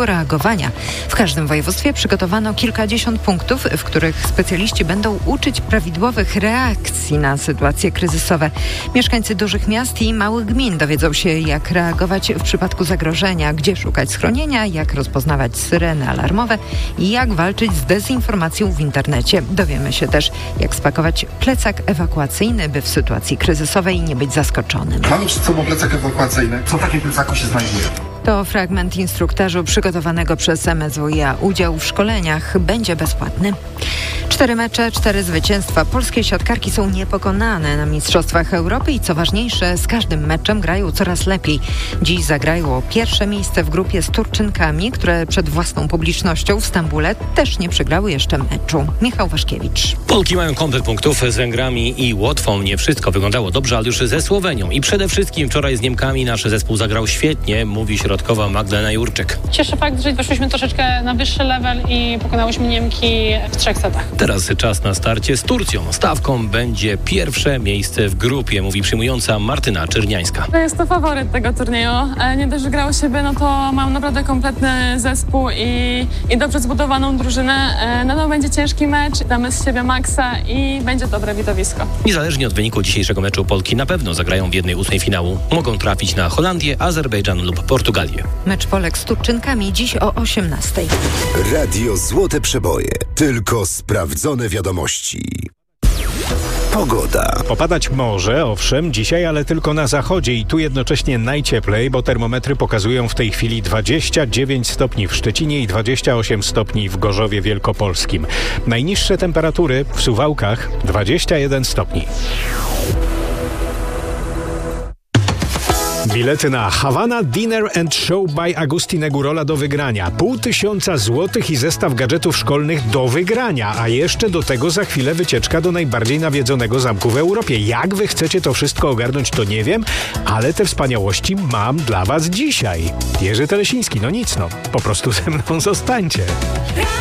szybkiego reagowania. W każdym województwie przygotowano kilkadziesiąt punktów, w których specjaliści będą uczyć prawidłowych reakcji na sytuacje kryzysowe. Mieszkańcy dużych miast i małych gmin dowiedzą się, jak reagować w przypadku zagrożenia, gdzie szukać schronienia, jak rozpoznawać syreny alarmowe i jak walczyć z dezinformacją w internecie. Dowiemy się też, jak spakować plecak ewakuacyjny, by w sytuacji kryzysowej nie być zaskoczonym. Mamy przed sobą plecak ewakuacyjny. Co w takim plecaku się znajduje? To fragment instruktażu przygotowanego przez MSWiA. Udział w szkoleniach będzie bezpłatny. 4 mecze, 4 zwycięstwa. Polskie siatkarki są niepokonane na Mistrzostwach Europy i co ważniejsze, z każdym meczem grają coraz lepiej. Dziś zagrają o pierwsze miejsce w grupie z Turczynkami, które przed własną publicznością w Stambule też nie przegrały jeszcze meczu. Michał Waszkiewicz. Polki mają komplet punktów z Węgrami i Łotwą. Nie wszystko wyglądało dobrze, ale już ze Słowenią. I przede wszystkim wczoraj z Niemkami nasz zespół zagrał świetnie, mówi środkowa Magdalena Jurczyk. Cieszy fakt, że weszliśmy troszeczkę na wyższy level i pokonałyśmy Niemki w 3 setach. Teraz czas na starcie z Turcją. Stawką będzie pierwsze miejsce w grupie, mówi przyjmująca Martyna Czerniańska. Jest to faworyt tego turnieju. Nie dość, że gra u siebie, no to mam naprawdę kompletny zespół i dobrze zbudowaną drużynę. No to będzie ciężki mecz, damy z siebie maksa i będzie dobre widowisko. Niezależnie od wyniku dzisiejszego meczu Polki na pewno zagrają w 1/8 finału. Mogą trafić na Holandię, Azerbejdżan lub Portugalię. Mecz Polek z Turczynkami dziś o 18:00. Radio Złote Przeboje. Tylko sprawdzone wiadomości. Pogoda. Popadać może, owszem, dzisiaj, ale tylko na zachodzie i tu jednocześnie najcieplej, bo termometry pokazują w tej chwili 29 stopni w Szczecinie i 28 stopni w Gorzowie Wielkopolskim. Najniższe temperatury w Suwałkach 21 stopni. Bilety na Havana Dinner and Show by Agustin Egurola do wygrania. 500 złotych i zestaw gadżetów szkolnych do wygrania. A jeszcze do tego za chwilę wycieczka do najbardziej nawiedzonego zamku w Europie. Jak wy chcecie to wszystko ogarnąć, to nie wiem, ale te wspaniałości mam dla was dzisiaj. Jerzy Telesiński, no nic, po prostu ze mną zostańcie.